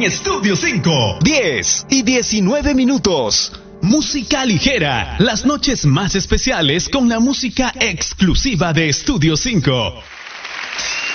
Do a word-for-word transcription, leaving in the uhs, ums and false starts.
en Estudio cinco. diez y diecinueve minutos. Música ligera. Las noches más especiales con la música exclusiva de Estudio cinco.